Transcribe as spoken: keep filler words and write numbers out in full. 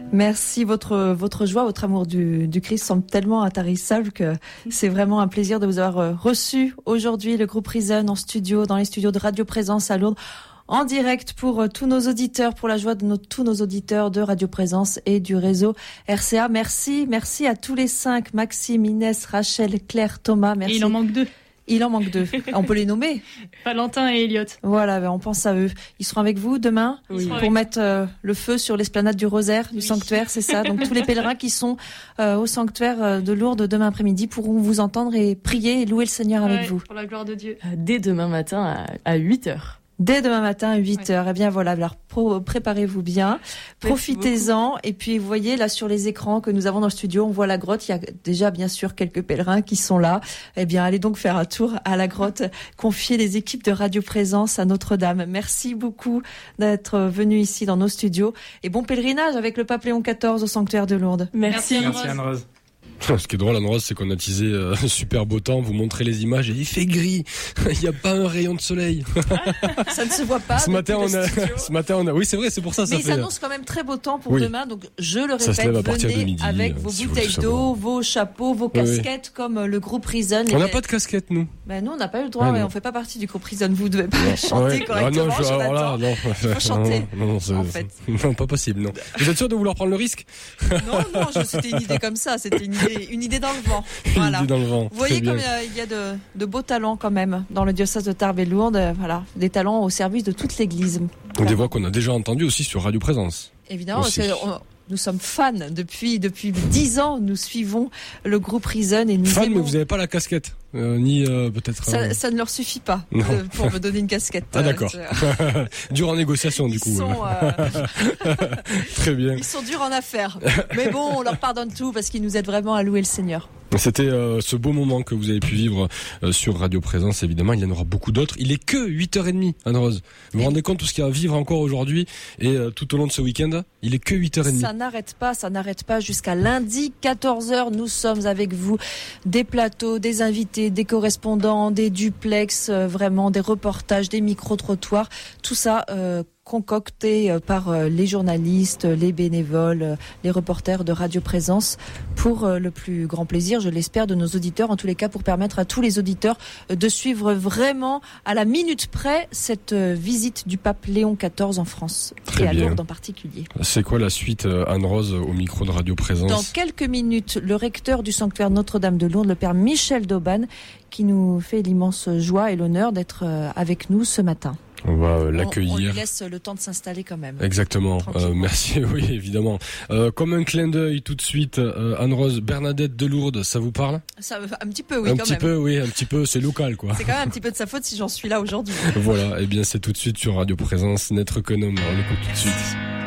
Merci, votre votre joie, votre amour du, du Christ semble tellement intarissable que c'est vraiment un plaisir de vous avoir reçu aujourd'hui, le groupe Reason en studio, dans les studios de Radio Présence à Lourdes, en direct pour tous nos auditeurs, pour la joie de nos, tous nos auditeurs de Radio Présence et du réseau R C A. Merci, merci à tous les cinq, Maxime, Inès, Rachel, Claire, Thomas, merci. Et il en manque deux. Il en manque deux. On peut les nommer. Valentin et Elliot. Voilà, ben on pense à eux. Ils seront avec vous demain oui. pour mettre euh, le feu sur l'esplanade du Rosaire, du oui. sanctuaire, c'est ça. Donc tous les pèlerins qui sont euh, au sanctuaire de Lourdes demain après-midi pourront vous entendre et prier et louer le Seigneur ouais, avec vous. Pour la gloire de Dieu. Dès demain matin à, à huit heures. Dès demain matin à huit heures. Ouais. Eh bien voilà, alors pro- préparez-vous bien, profitez-en. Et puis vous voyez là sur les écrans que nous avons dans le studio, on voit la grotte. Il y a déjà bien sûr quelques pèlerins qui sont là. Eh bien allez donc faire un tour à la grotte, confier les équipes de Radio Présence à Notre-Dame. Merci beaucoup d'être venu ici dans nos studios. Et bon pèlerinage avec le pape Léon quatorze au sanctuaire de Lourdes. Merci, Merci Anne-Rose. Ce qui est drôle, Anne-Rose, c'est qu'on a teasé euh, super beau temps, vous montrez les images et il fait gris, il n'y a pas un rayon de soleil. Ça ne se voit pas. Ce matin, on a, ce matin, on a, oui, c'est vrai, c'est pour ça. Mais ça ils fait... annoncent quand même très beau temps pour oui. demain, donc je le ça répète, venez midi, avec euh, vos si bouteilles d'eau, vos chapeaux, vos casquettes, oui. comme le groupe Reason. On n'a pas de casquette, nous. Ben nous, on n'a pas eu le droit, ouais, ouais, on fait pas partie du groupe Reason. Vous devez pas non. chanter ouais. correctement. Ah non, je, alors là, non. Il faut chanter. Non, non, c'est, en fait. non, pas possible, non. Vous êtes sûr de vouloir prendre le risque? Non, non, je, c'était une idée comme ça, c'était une idée, une idée dans le vent. Voilà. Dans le vent. Vous voyez comme il y a de, de beaux talents quand même dans le diocèse de Tarbes et Lourdes. Voilà, des talents au service de toute l'Église. Voilà. Des voix qu'on a déjà entendues aussi sur Radio Présence. Évidemment, parce que on, nous sommes fans depuis depuis dix ans. Nous suivons le groupe Reason et nous fans, aimons... mais vous n'avez pas la casquette, euh, ni euh, peut-être. Ça, euh... ça ne leur suffit pas de, pour me donner une casquette. Ah d'accord. Euh, dur en négociation du ils coup. Sont, euh... Très bien. Ils sont durs en affaires, mais bon, on leur pardonne tout parce qu'ils nous aident vraiment à louer le Seigneur. C'était euh, ce beau moment que vous avez pu vivre euh, sur Radio Présence, évidemment. Il y en aura beaucoup d'autres. Il est que huit heures trente, Anne-Rose. Vous vous rendez compte tout ce qu'il y a à vivre encore aujourd'hui et euh, tout au long de ce week-end? Il est que huit heures trente. Ça n'arrête pas, ça n'arrête pas jusqu'à lundi, quatorze heures. Nous sommes avec vous. Des plateaux, des invités, des correspondants, des duplex, euh, vraiment des reportages, des micro-trottoirs. Tout ça euh, concocté par les journalistes, les bénévoles, les reporters de Radio Présence pour le plus grand plaisir, je l'espère, de nos auditeurs, en tous les cas pour permettre à tous les auditeurs de suivre vraiment à la minute près cette visite du pape Léon quatorze en France. Très et à bien. Lourdes en particulier. C'est quoi la suite, Anne-Rose, au micro de Radio Présence? Dans quelques minutes, le recteur du sanctuaire Notre-Dame de Lourdes, le père Michel Dauban, qui nous fait l'immense joie et l'honneur d'être avec nous ce matin. On va euh, l'accueillir. On, on lui laisse le temps de s'installer quand même. Exactement. Euh, merci, oui, évidemment. Euh, comme un clin d'œil tout de suite, euh, Anne-Rose, Bernadette de Lourdes, ça vous parle? Ça, un petit peu, oui, un quand petit même. peu, oui, un petit peu, c'est local, quoi. C'est quand même un petit peu de sa faute si j'en suis là aujourd'hui. Voilà, et eh bien c'est tout de suite sur Radio Présence, N'être qu'un homme. On l'écoute tout de suite.